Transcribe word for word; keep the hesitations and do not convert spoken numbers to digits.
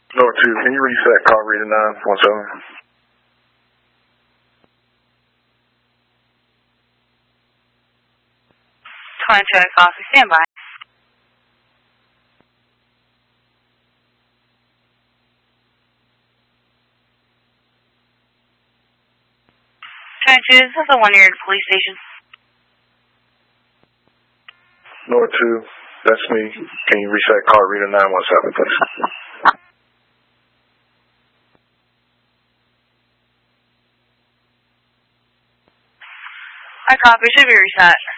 Number two, can you reset call reader nine one seven? twenty-two, copy, stand by. twenty-two, this is the one near the police station. Number two, that's me. Can you reset call reader nine one seven, please? I copy, should be reset.